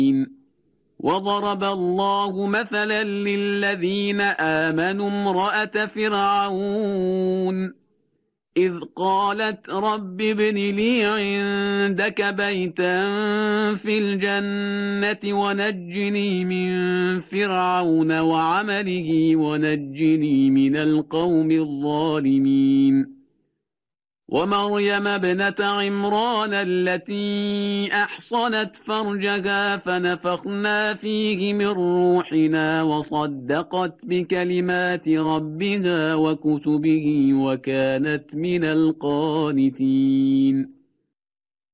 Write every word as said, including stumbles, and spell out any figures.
وضرب الله مثلا للذين آمنوا امرأة فرعون إذ قالت رب ابن لي عندك بيتا في الجنة ونجني من فرعون وعمله ونجني من القوم الظالمين ومريم ابنة عمران التي أحصنت فرجها فنفخنا فيه من روحنا وصدقت بكلمات ربها وكتبه وكانت من القانتين